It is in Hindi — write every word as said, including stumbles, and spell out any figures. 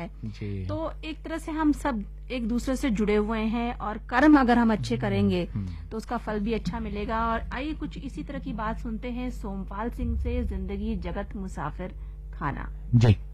है जी। तो एक तरह से हम सब एक दूसरे से जुड़े हुए हैं और कर्म अगर हम अच्छे करेंगे तो उसका फल भी अच्छा मिलेगा। और आइए कुछ इसी तरह की बात सुनते हैं सोमपाल सिंह से, जिंदगी जगत मुसाफिर खाना। जी।